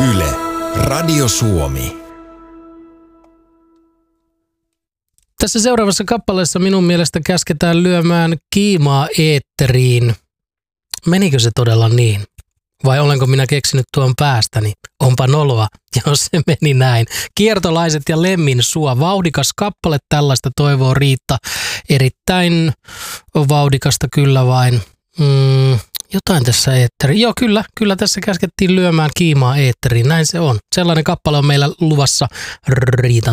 Yle, Radio Suomi. Tässä seuraavassa kappaleessa minun mielestä käsketään lyömään kiimaa eetteriin. Menikö se todella niin? Vai olenko minä keksinyt tuon päästäni? Onpa noloa, jos se meni näin. Kiertolaiset ja Lemmin sua. Vauhdikas kappale, tällaista toivoo Riitta. Erittäin vauhdikasta kyllä vain. Jotain tässä eetteriin. Joo, kyllä tässä käskettiin lyömään kiimaa eetteriin. Näin se on. Sellainen kappale on meillä luvassa Riitan